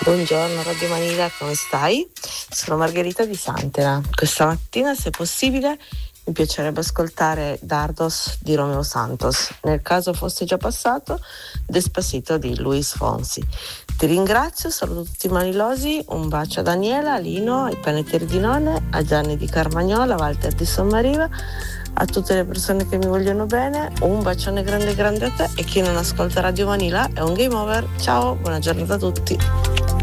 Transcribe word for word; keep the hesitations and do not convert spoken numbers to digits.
Buongiorno Radio Manila, come stai? Sono Margherita di Santena. Questa mattina, se possibile, mi piacerebbe ascoltare Dardos di Romeo Santos. Nel caso fosse già passato, Despacito di Luis Fonsi. Ti ringrazio, saluto tutti i manilosi, un bacio a Daniela, a Lino, ai panettieri di Nonne, a Gianni di Carmagnola, a Walter di Sommariva, a tutte le persone che mi vogliono bene, un bacione grande grande a te, e chi non ascolta Radio Manila è un game over. Ciao, buona giornata a tutti.